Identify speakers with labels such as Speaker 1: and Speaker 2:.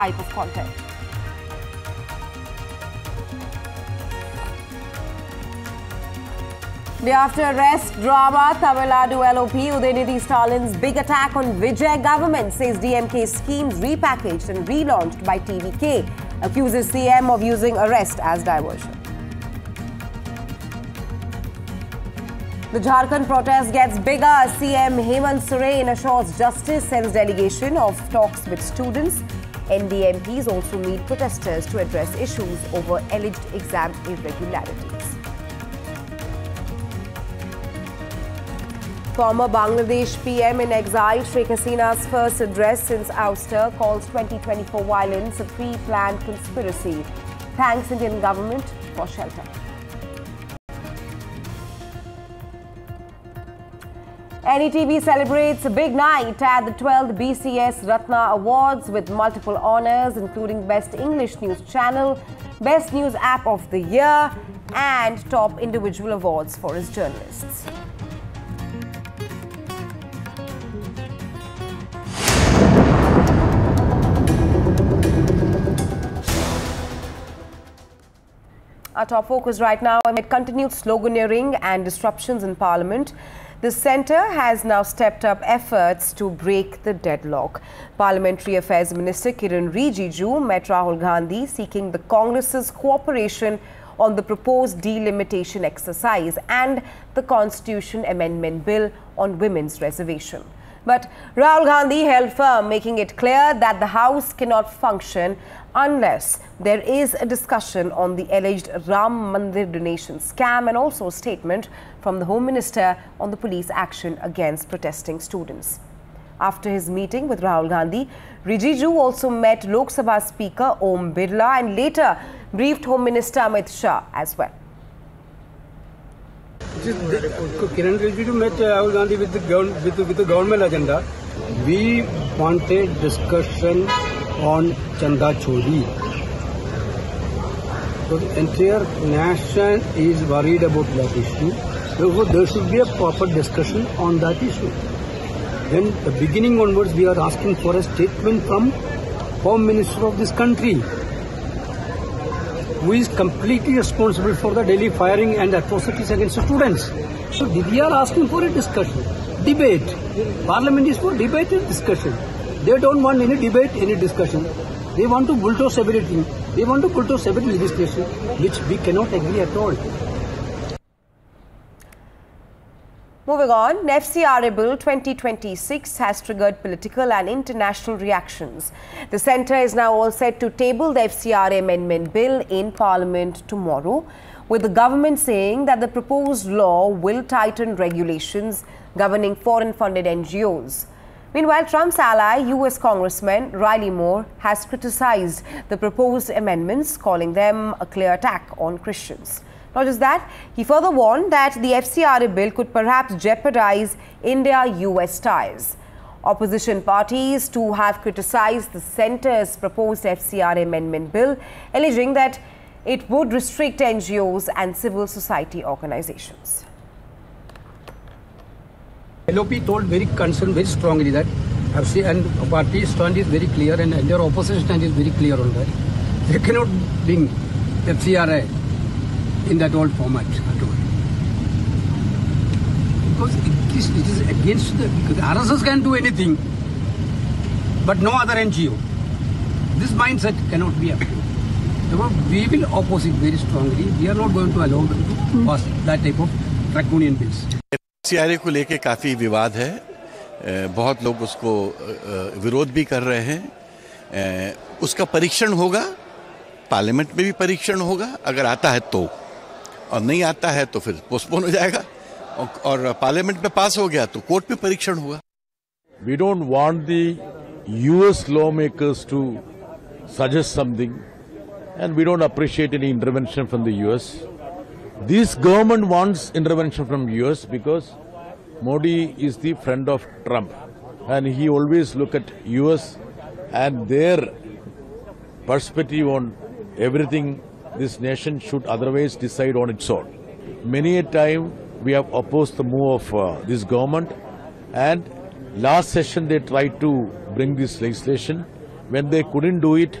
Speaker 1: type of content. Day after arrest drama, Tamil Nadu LOP Udayanidhi Stalin's big attack on Vijay government, says DMK schemes repackaged and relaunched by TVK, accuses CM of using arrest as diversion. The Jharkhand protest gets bigger. CM Hemant Soren assures justice, sends delegation of talks with students. NDMPs also meet protesters to address issues over alleged exam irregularities. Former Bangladesh PM in exile, Sheikh Hasina's first address since ouster, calls 2024 violence a pre-planned conspiracy. Thanks Indian government for shelter. NETV celebrates a big night at the 12th BCS Ratna Awards with multiple honours, including Best English News Channel, Best News App of the Year and top individual awards for its journalists. Our top focus right now amid continued sloganeering and disruptions in Parliament. The centre has now stepped up efforts to break the deadlock. Parliamentary Affairs Minister Kiran Rijiju met Rahul Gandhi seeking the Congress's cooperation on the proposed delimitation exercise and the Constitution Amendment Bill on women's reservation. But Rahul Gandhi held firm, making it clear that the House cannot function unless there is a discussion on the alleged Ram Mandir donation scam and also a statement from the Home Minister on the police action against protesting students. After his meeting with Rahul Gandhi, Rijiju also met Lok Sabha Speaker Om Birla and later briefed Home Minister Amit Shah as well.
Speaker 2: Kiran Rijiju met Rahul Gandhi with the government agenda. We wanted discussion on Chanda Chori. So the entire nation is worried about that issue. Therefore, there should be a proper discussion on that issue. Then, the beginning onwards, we are asking for a statement from Home Minister of this country, who is completely responsible for the daily firing and atrocities against the students. So we are asking for a discussion, debate. Parliament is for debate and discussion. They don't want any debate, any discussion. They want to bulldoze everything. They want to bulldoze every legislation, which we cannot agree at all.
Speaker 1: Moving on, FCRA Bill 2026 has triggered political and international reactions. The centre is now all set to table the FCRA Amendment Bill in Parliament tomorrow, with the government saying that the proposed law will tighten regulations governing foreign-funded NGOs. Meanwhile, Trump's ally, US Congressman Riley Moore, has criticised the proposed amendments, calling them a clear attack on Christians. Not just that, he further warned that the FCRA bill could perhaps jeopardize India-US ties. Opposition parties too have criticised the centre's proposed FCRA amendment bill, alleging that it would restrict NGOs and civil society organizations.
Speaker 2: LOP told very concerned, very strongly that FC and party stand is very clear and their opposition stand is very clear on that. They cannot bring FCRA in that old format at all. Because it is against because RSS can do anything, but no other NGO. This mindset cannot be approved. Therefore, we will oppose it very strongly. We are not going to allow them to pass that type of draconian bills.
Speaker 3: FCRA को लेके काफ़ी विवाद है, बहुत लोग उसको विरोध भी कर रहे हैं। उसका परीक्षण होगा, पार्लियामेंट में भी परीक्षण होगा, अगर आता है तो, और नहीं आता है तो फिर पोस्टपोन हो जाएगा, और पार्लियामेंट में पास हो गया तो कोर्ट में परीक्षण होगा।
Speaker 4: We don't want the US lawmakers to suggest something, and we don't appreciate any intervention from the US. This government wants intervention from US because Modi is the friend of Trump, and he always look at US and their perspective on everything this nation should otherwise decide on its own. Many a time we have opposed the move of this government, and last session they tried to bring this legislation when they couldn't do it,